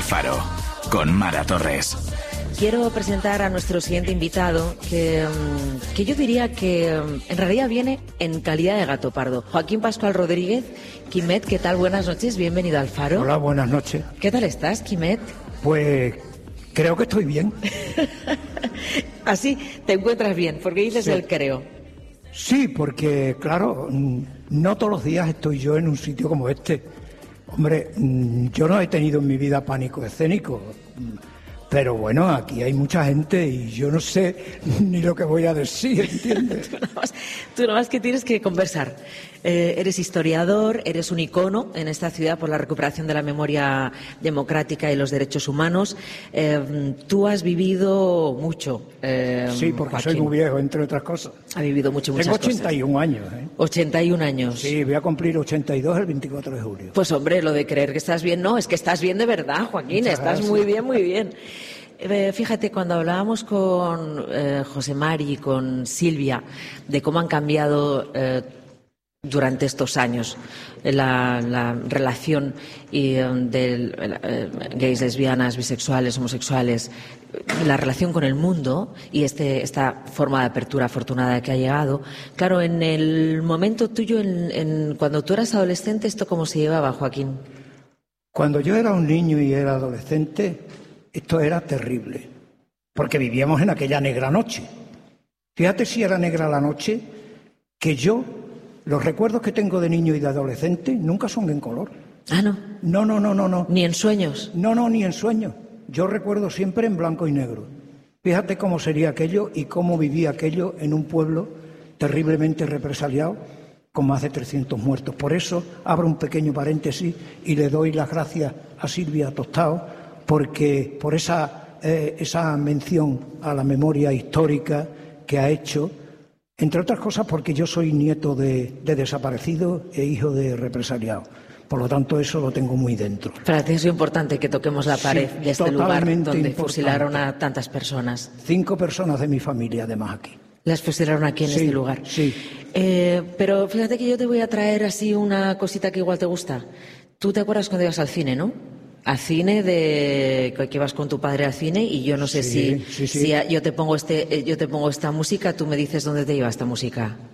Faro, con Mara Torres. Quiero presentar a nuestro siguiente invitado, que yo diría que en realidad viene en calidad de gato pardo. Joaquín Pascual Rodríguez. Quimet, ¿qué tal? Buenas noches, bienvenido al Faro. Hola, buenas noches. ¿Qué tal estás, Quimet? Pues creo que estoy bien. Así te encuentras bien, porque dices el creo. Sí, porque claro, no todos los días estoy yo en un sitio como este. Hombre, yo no he tenido en mi vida pánico escénico. Pero bueno, aquí hay mucha gente y yo no sé ni lo que voy a decir, ¿entiendes? Tú nada más que tienes que conversar. Eres historiador, eres un icono en esta ciudad por la recuperación de la memoria democrática y los derechos humanos. Tú has vivido mucho. Sí, porque Joaquín. soy muy viejo, entre otras cosas. Ha vivido muchas Tengo cosas. 81 años. 81 años. Sí, voy a cumplir 82 el 24 de julio. Pues hombre, lo de creer que estás bien, no, es que estás bien de verdad, Joaquín. Muchas Estás gracias. muy bien, muy bien. Fíjate, cuando hablábamos con José Mari y con Silvia de cómo han cambiado durante estos años la relación de gays, lesbianas, bisexuales, homosexuales, la relación con el mundo y esta forma de apertura afortunada que ha llegado. Claro, en el momento tuyo, cuando tú eras adolescente, ¿esto cómo se llevaba, Joaquín? Cuando yo era un niño y era adolescente, esto era terrible, porque vivíamos en aquella negra noche. Fíjate si era negra la noche, que los recuerdos que tengo de niño y de adolescente nunca son en color. Ah, ¿no? No. ¿Ni en sueños? No, ni en sueños. Yo recuerdo siempre en blanco y negro. Fíjate cómo sería aquello y cómo vivía aquello en un pueblo terriblemente represaliado, con más de 300 muertos. Por eso abro un pequeño paréntesis y le doy las gracias a Silvia Tostao, porque por esa mención a la memoria histórica que ha hecho, entre otras cosas porque yo soy nieto de desaparecidos e hijo de represaliados. Por lo tanto, eso lo tengo muy dentro. Para ti es importante que toquemos la pared de este lugar donde importante. Fusilaron a tantas personas. 5 personas de mi familia, además, aquí. Las fusilaron aquí en este lugar. Sí. Pero fíjate que yo te voy a traer así una cosita que igual te gusta. Tú te acuerdas cuando ibas al cine, ¿no? Al cine, que vas con tu padre al cine, y yo no sé si yo te pongo esta música, tú me dices dónde te lleva esta música.